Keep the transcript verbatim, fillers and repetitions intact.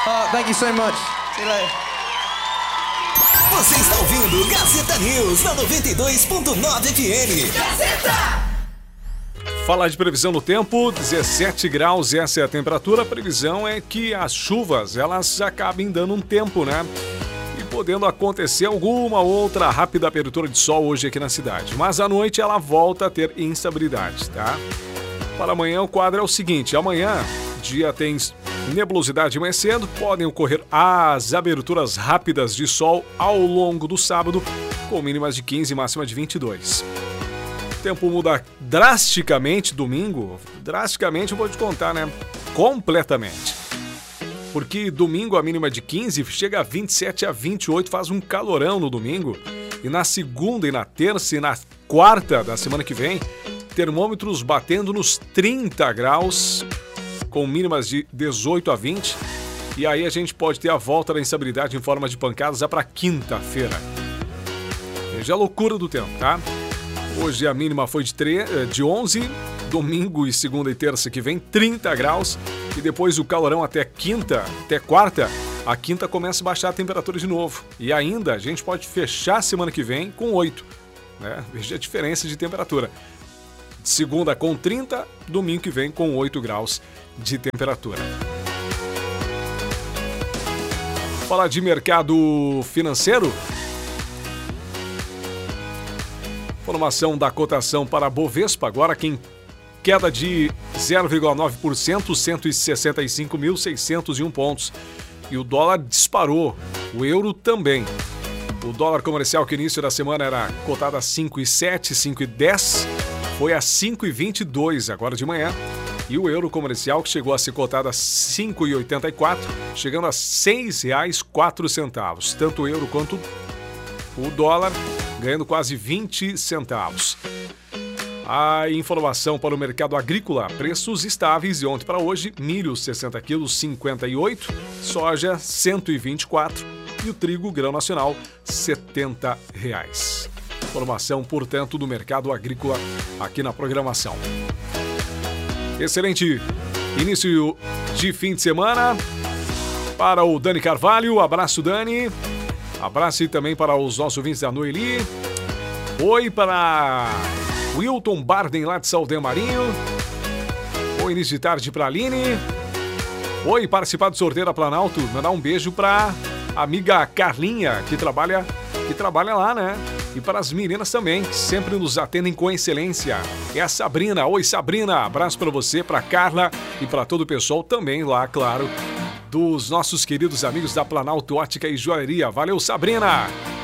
Oh, thank you so much. See you later. Você está ouvindo Gazeta News na noventa e dois ponto nove F M. Gazeta! Falar de previsão do tempo, dezessete graus, essa é a temperatura. A previsão é que as chuvas, elas acabem dando um tempo, né? E podendo acontecer alguma outra rápida abertura de sol hoje aqui na cidade. Mas à noite ela volta a ter instabilidade, tá? Para amanhã o quadro é o seguinte, amanhã dia tem nebulosidade mais cedo, podem ocorrer as aberturas rápidas de sol ao longo do sábado, com mínimas de quinze e máxima de vinte e dois. O tempo muda drasticamente domingo, drasticamente eu vou te contar, né? Completamente. Porque domingo a mínima de quinze chega a vinte e sete a vinte e oito, faz um calorão no domingo. E na segunda e na terça e na quarta da semana que vem, termômetros batendo nos trinta graus, com mínimas de dezoito a vinte. E aí a gente pode ter a volta da instabilidade em forma de pancadas já para quinta-feira. Veja a loucura do tempo, tá? Hoje a mínima foi de, tre- de onze, domingo e segunda e terça que vem, trinta graus. E depois o calorão até quinta, até quarta, a quinta começa a baixar a temperatura de novo. E ainda a gente pode fechar a semana que vem com oito, né? Veja a diferença de temperatura. Segunda com trinta, domingo que vem com oito graus de temperatura. Falar de mercado financeiro. Informação da cotação para a Bovespa, agora quem queda de zero vírgula nove por cento, cento e sessenta e cinco mil, seiscentos e um pontos. E o dólar disparou, o euro também. O dólar comercial que início da semana era cotado a cinco vírgula sete, cinco vírgula dez, foi a cinco vírgula vinte e dois agora de manhã. E o euro comercial que chegou a ser cotado a cinco vírgula oitenta e quatro, chegando a seis reais e quatro centavos. Tanto o euro quanto o dólar ganhando quase vinte centavos. A informação para o mercado agrícola, preços estáveis de ontem para hoje, milho sessenta quilos, cinquenta e oito, soja cento e vinte e quatro e o trigo grão nacional setenta reais. Informação, portanto, do mercado agrícola aqui na programação. Excelente início de fim de semana para o Dani Carvalho, abraço Dani. Abraço também para os nossos ouvintes da Noeli. Oi para Wilton Barden, lá de Saldanha Marinho. Oi, início de tarde para a Aline. Oi, participar do sorteio da Planalto. Mandar um beijo para a amiga Carlinha, que trabalha, que trabalha lá, né? E para as meninas também, que sempre nos atendem com excelência. É a Sabrina. Oi, Sabrina. Abraço para você, para Carla e para todo o pessoal também lá, claro, dos nossos queridos amigos da Planalto Ótica e Joalheria. Valeu, Sabrina!